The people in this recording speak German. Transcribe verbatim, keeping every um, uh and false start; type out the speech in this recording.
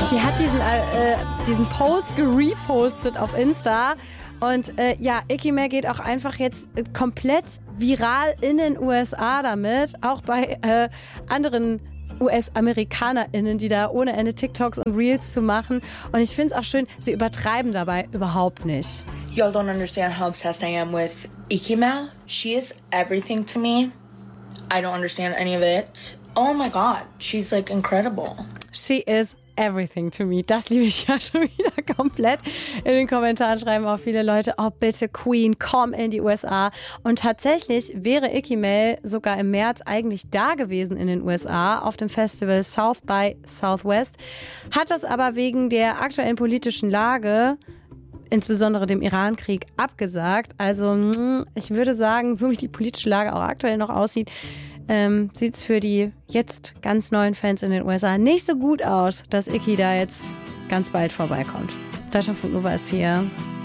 Die hat diesen, äh, diesen Post gerepostet auf Insta. Und äh, ja, Icky May geht auch einfach jetzt komplett viral in den U S A damit. Auch bei äh, anderen U S-AmerikanerInnen, die da ohne Ende TikToks und Reels zu machen. Und ich finde es auch schön, sie übertreiben dabei überhaupt nicht. Y'all don't understand how obsessed I am with Icky May. She is everything to me. I don't understand any of it. Oh my God, she's like incredible. She is everything to me. Das liebe ich ja schon wieder komplett. In den Kommentaren schreiben auch viele Leute, oh bitte Queen, komm in die U S A. Und tatsächlich wäre Icky May sogar im März eigentlich da gewesen in den U S A auf dem Festival South by Southwest. Hat das aber wegen der aktuellen politischen Lage, insbesondere dem Iran-Krieg, abgesagt. Also ich würde sagen, so wie die politische Lage auch aktuell noch aussieht, Ähm, sieht es für die jetzt ganz neuen Fans in den U S A nicht so gut aus, dass Icky da jetzt ganz bald vorbeikommt. Deutschlandfunk Nova ist hier.